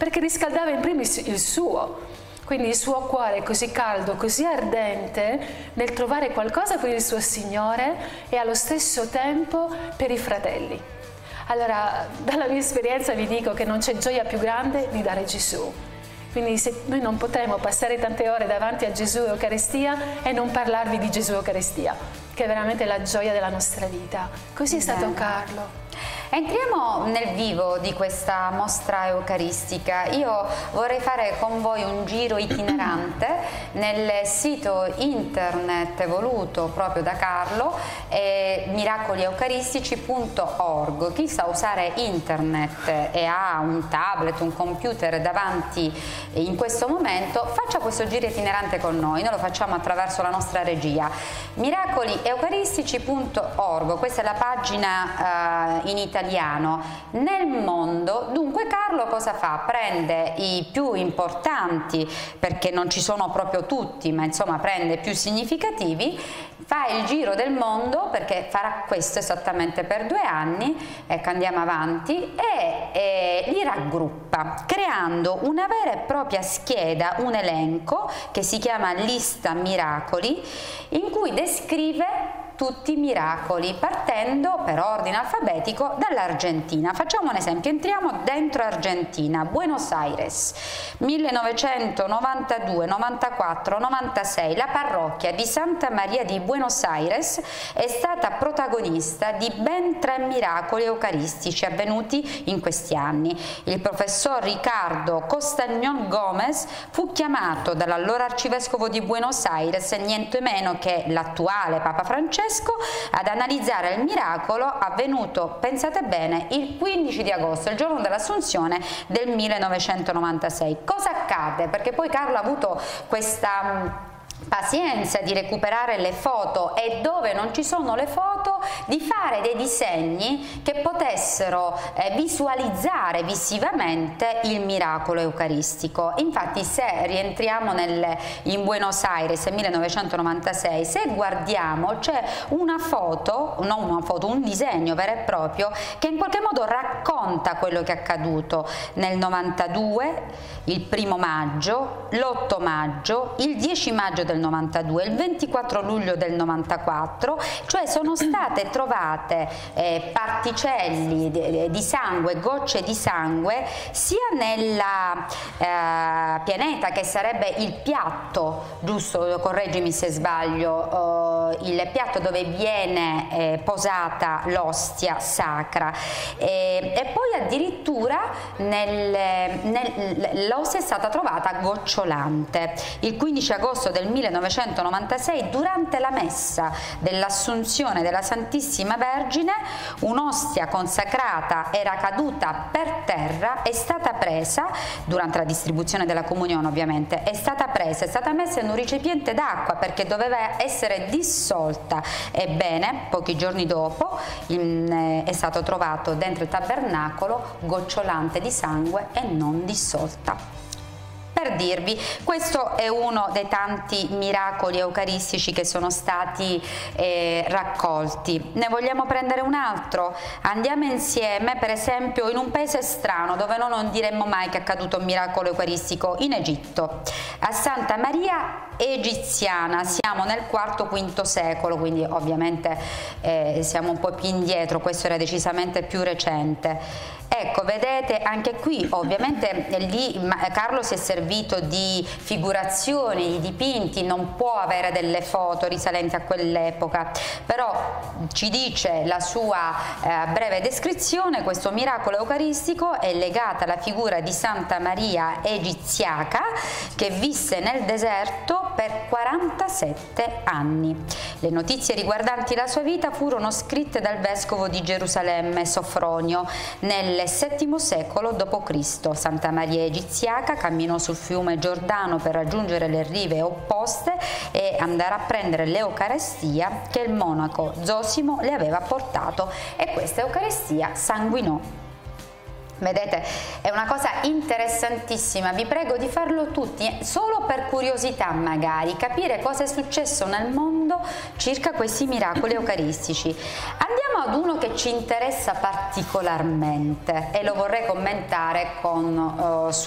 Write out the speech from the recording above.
perché riscaldava in primis il suo. Quindi il suo cuore così caldo, così ardente nel trovare qualcosa per il suo Signore e allo stesso tempo per i fratelli. Allora, dalla mia esperienza vi dico che non c'è gioia più grande di dare Gesù. Quindi se noi non potremo passare tante ore davanti a Gesù e Eucaristia e non parlarvi di Gesù e Eucaristia, che è veramente la gioia della nostra vita. Così è stato Carlo. Entriamo nel vivo di questa mostra eucaristica. Io vorrei fare con voi un giro itinerante nel sito internet voluto proprio da Carlo, miracolieucaristici.org. Chi sa usare internet e ha un tablet, un computer davanti in questo momento, faccia questo giro itinerante con noi. Noi lo facciamo attraverso la nostra regia. miracolieucaristici.org, questa è la pagina in italiano. Nel mondo, dunque Carlo cosa fa? Prende i più importanti, perché non ci sono proprio tutti, ma insomma prende più significativi, fa il giro del mondo, perché farà questo esattamente per 2 anni, ecco, andiamo avanti, e li raggruppa creando una vera e propria scheda, un elenco che si chiama lista miracoli, in cui descrive tutti i miracoli, partendo per ordine alfabetico dall'Argentina. Facciamo un esempio, entriamo dentro Argentina, Buenos Aires, 1992, 94, 96, la parrocchia di Santa Maria di Buenos Aires è stata protagonista di ben 3 miracoli eucaristici avvenuti in questi anni. Il professor Ricardo Costagnon Gomez fu chiamato dall'allora arcivescovo di Buenos Aires, niente meno che l'attuale Papa Francesco, ad analizzare il miracolo avvenuto, pensate bene, il 15 di agosto, il giorno dell'Assunzione del 1996. Cosa accade? Perché poi Carlo ha avuto questa pazienza di recuperare le foto, e dove non ci sono le foto di fare dei disegni che potessero visualizzare visivamente il miracolo eucaristico. Infatti, se rientriamo in Buenos Aires 1996, se guardiamo c'è una foto, non una foto, un disegno vero e proprio che in qualche modo racconta quello che è accaduto nel 92, il 1° maggio, l'8 maggio, il 10 maggio del 92, il 24 luglio del 94, cioè sono state trovate particelle di sangue, gocce di sangue, sia nella pianeta, che sarebbe il piatto, giusto, correggimi se sbaglio, il piatto dove viene posata l'ostia sacra, e poi addirittura l'ostia è stata trovata gocciolante. Il 15 agosto del 1996, durante la messa dell'Assunzione della Santissima Vergine, un'ostia consacrata era caduta per terra, è stata presa, durante la distribuzione della comunione ovviamente, è stata messa in un recipiente d'acqua perché doveva essere dissolta. Ebbene, pochi giorni dopo è stato trovato dentro il tabernacolo gocciolante di sangue e non dissolta. Per dirvi, questo è uno dei tanti miracoli eucaristici che sono stati raccolti. Ne vogliamo prendere un altro? Andiamo insieme, per esempio, in un paese strano dove non diremmo mai che è accaduto un miracolo eucaristico, in Egitto, a Santa Maria Egiziana. Siamo nel IV-V secolo, quindi ovviamente siamo un po' più indietro, questo era decisamente più recente. Ecco, vedete, anche qui ovviamente lì Carlo si è servito di figurazioni, di dipinti, non può avere delle foto risalenti a quell'epoca, però ci dice la sua breve descrizione: questo miracolo eucaristico è legato alla figura di Santa Maria Egiziaca, che visse nel deserto per 47 anni. Le notizie riguardanti la sua vita furono scritte dal vescovo di Gerusalemme Sofronio nel VII secolo d.C. Santa Maria Egiziaca camminò sul fiume Giordano per raggiungere le rive opposte e andare a prendere l'Eucaristia che il monaco Zosimo le aveva portato, e questa Eucaristia sanguinò. Vedete, è una cosa interessantissima, vi prego di farlo tutti, solo per curiosità magari, capire cosa è successo nel mondo circa questi miracoli eucaristici. Andiamo ad uno che ci interessa particolarmente e lo vorrei commentare con